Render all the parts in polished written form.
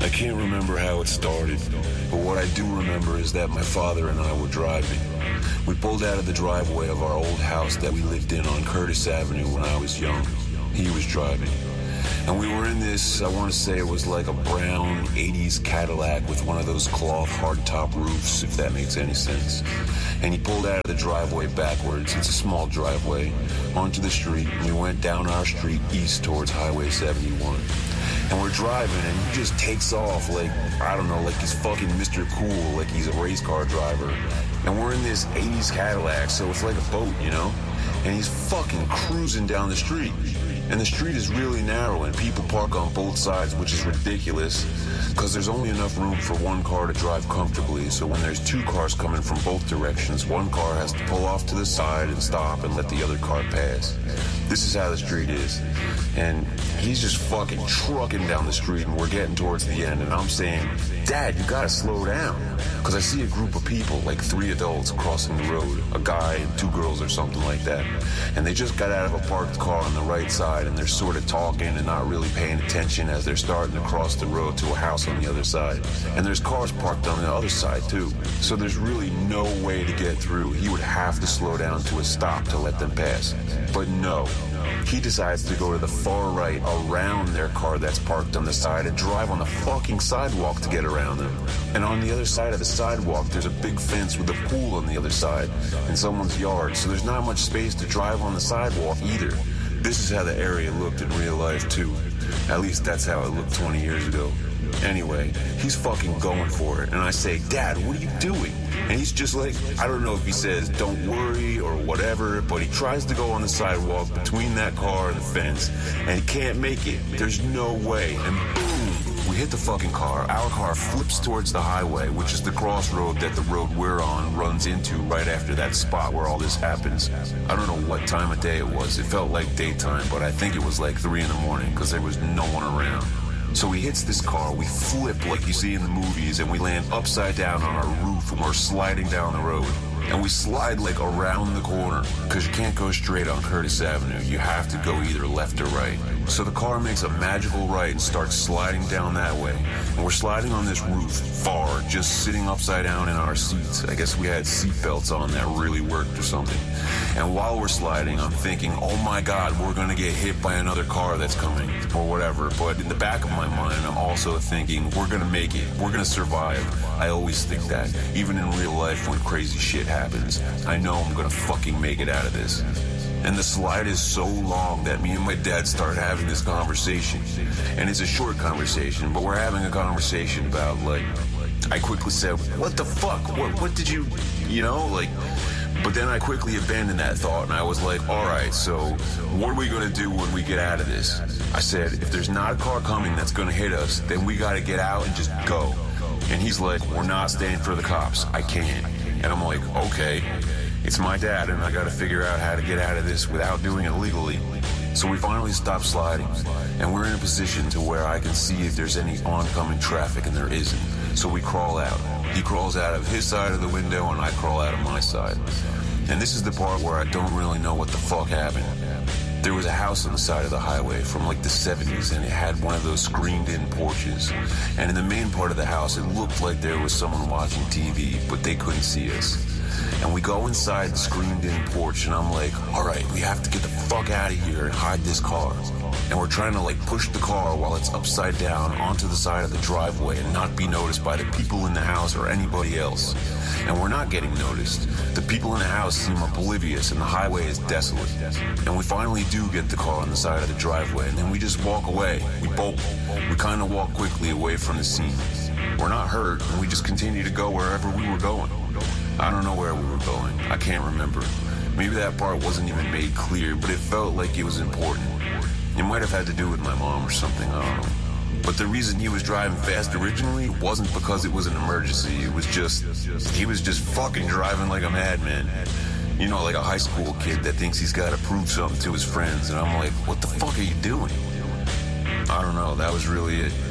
I can't remember how it started, but what I do remember is that my father and I were driving. We pulled out of the driveway of our old house that we lived in on Curtis Avenue when I was young. He was driving. And we were in this, I want to say it was like a brown 80s Cadillac with one of those cloth hardtop roofs, if that makes any sense. And he pulled out of the driveway backwards, it's a small driveway, onto the street, and we went down our street east towards Highway 71. And we're driving, and he just takes off like, I don't know, like he's fucking Mr. Cool, like he's a race car driver. And we're in this 80s Cadillac, so it's like a boat, you know? And he's fucking cruising down the street. And the street is really narrow, and people park on both sides, which is ridiculous, because there's only enough room for one car to drive comfortably. So when there's two cars coming from both directions, one car has to pull off to the side and stop and let the other car pass. This is how the street is. And he's just fucking trucking down the street, and we're getting towards the end, and I'm saying, Dad, you gotta slow down. Because I see a group of people, like 3 adults crossing the road, a guy and 2 girls or something like that. And they just got out of a parked car on the right side, and they're sort of talking and not really paying attention as they're starting to cross the road to a house on the other side. And there's cars parked on the other side too. So there's really no way to get through. He would have to slow down to a stop to let them pass. But no. He decides to go to the far right around their car that's parked on the side and drive on the fucking sidewalk to get around them. And on the other side of the sidewalk, there's a big fence with a pool on the other side in someone's yard, so there's not much space to drive on the sidewalk either. This is how the area looked in real life too. At least that's how it looked 20 years ago. Anyway, he's fucking going for it, and I say, Dad, what are you doing? And he's just like, I don't know if he says, don't worry or whatever, but he tries to go on the sidewalk between that car and the fence, and he can't make it. There's no way. And boom, we hit the fucking car. Our car flips towards the highway, which is the crossroad that the road we're on runs into right after that spot where all this happens. I don't know what time of day it was. It felt like daytime, but I think it was like 3 in the morning because there was no one around. So he hits this car, we flip like you see in the movies, and we land upside down on our roof, and we're sliding down the road. And we slide like around the corner, because you can't go straight on Curtis Avenue. You have to go either left or right. So the car makes a magical right and starts sliding down that way. And we're sliding on this roof far, just sitting upside down in our seats. I guess we had seat belts on that really worked or something. And while we're sliding, I'm thinking, oh my God, we're going to get hit by another car that's coming, or whatever. But in the back of my mind, I'm also thinking, we're going to make it. We're going to survive. I always think that. Even in real life, when crazy shit happens, I know I'm going to fucking make it out of this. And the slide is so long that me and my dad start having this conversation. And it's a short conversation, but we're having a conversation about, like, I quickly said, what the fuck? What did you know, like... But then I quickly abandoned that thought, and I was like, all right, so what are we going to do when we get out of this? I said, if there's not a car coming that's going to hit us, then we got to get out and just go. And he's like, we're not staying for the cops. I can't. And I'm like, okay, it's my dad, and I got to figure out how to get out of this without doing it legally. So we finally stop sliding, and we're in a position to where I can see if there's any oncoming traffic, and there isn't. So we crawl out. He crawls out of his side of the window, and I crawl out of my side. And this is the part where I don't really know what the fuck happened. There was a house on the side of the highway from like the 70s, and it had one of those screened-in porches. And in the main part of the house, it looked like there was someone watching TV, but they couldn't see us. And we go inside the screened-in porch, and I'm like, all right, we have to get the fuck out of here and hide this car. And we're trying to like push the car while it's upside down onto the side of the driveway and not be noticed by the people in the house or anybody else. And we're not getting noticed. The people in the house seem oblivious, and the highway is desolate. And we finally do get the car on the side of the driveway, and then we just walk away. We bolt. We kind of walk quickly away from the scene. We're not hurt, and we just continue to go wherever we were going. I don't know where we were going. I can't remember. Maybe that part wasn't even made clear, but it felt like it was important. It might have had to do with my mom or something, I don't know. But the reason he was driving fast originally wasn't because it was an emergency. It was just, he was just fucking driving like a madman. You know, like a high school kid that thinks he's got to prove something to his friends. And I'm like, what the fuck are you doing? I don't know, that was really it.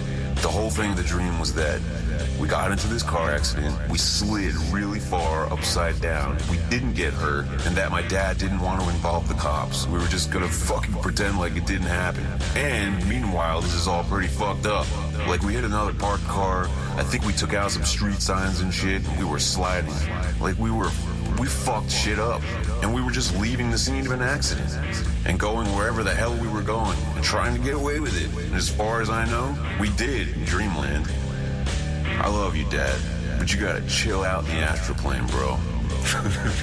The whole thing of the dream was that we got into this car accident, we slid really far upside down, we didn't get hurt, and that my dad didn't want to involve the cops. We were just gonna fucking pretend like it didn't happen. And meanwhile, this is all pretty fucked up. Like, we hit another parked car, I think we took out some street signs and shit, and we were sliding. Like, we fucked shit up. And we were just leaving the scene of an accident and going wherever the hell we were going and trying to get away with it. And as far as I know, we did in Dreamland. I love you, Dad, but you gotta chill out in the astral plane, bro.